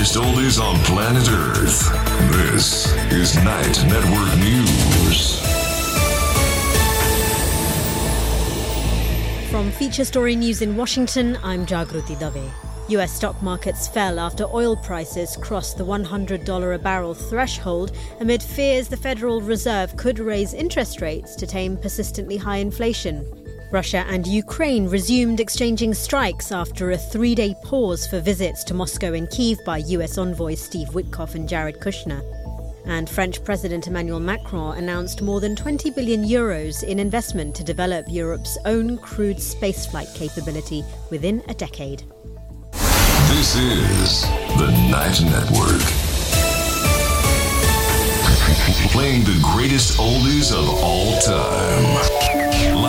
greatest oldies on planet Earth. This is Night Network News. From Feature Story News in Washington, I'm Jagruti Dave. US stock markets fell after oil prices crossed the $100 a barrel threshold amid fears the Federal Reserve could raise interest rates to tame persistently high inflation. Russia and Ukraine resumed exchanging strikes after a 3-day pause for visits to Moscow and Kyiv by US envoys Steve Witkoff and Jared Kushner. And French President Emmanuel Macron announced more than 20 billion euros in investment to develop Europe's own crewed spaceflight capability within a decade. This is the Night Network. Playing the greatest oldies of all time.